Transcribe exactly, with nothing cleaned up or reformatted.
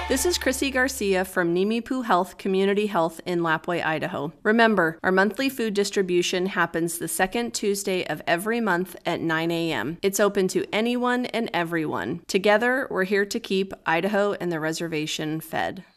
This is Chrissy Garcia from Nimipu Health Community Health in Lapwai, Idaho. Remember, our monthly food distribution happens the second Tuesday of every month at nine a m It's open to anyone and everyone. Together, we're here to keep Idaho and the reservation fed.